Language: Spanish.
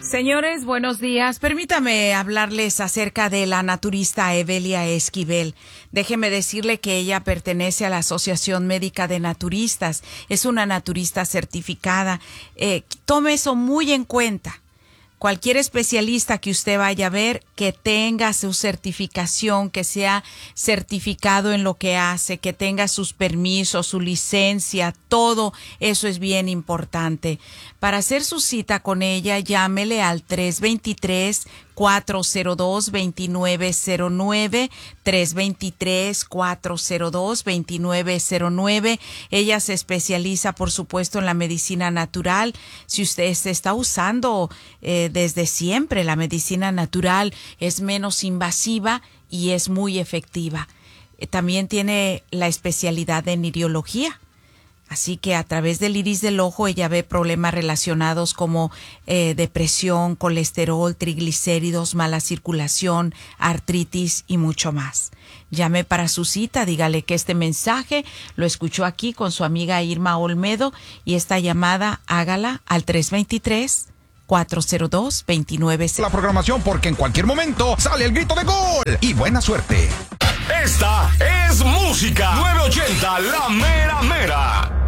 Señores, buenos días. Permítame hablarles acerca de la naturista Evelia Esquivel. Déjeme decirle que ella pertenece a la Asociación Médica de Naturistas. Es una naturista certificada. Tome eso muy en cuenta. Cualquier especialista que usted vaya a ver, que tenga su certificación, que sea certificado en lo que hace, que tenga sus permisos, su licencia, todo eso es bien importante. Para hacer su cita con ella, llámele al 323-402-2909, 323-402-2909. Ella se especializa, por supuesto, en la medicina natural. Si usted se está usando desde siempre, la medicina natural es menos invasiva y es muy efectiva. También tiene la especialidad en iriología. Así que a través del iris del ojo ella ve problemas relacionados como depresión, colesterol, triglicéridos, mala circulación, artritis y mucho más. Llame para su cita, dígale que este mensaje lo escuchó aquí con su amiga Irma Olmedo y esta llamada hágala al 323-402-2909. La programación, porque en cualquier momento sale el grito de gol y buena suerte. Esta es música 980 La Mera Mera.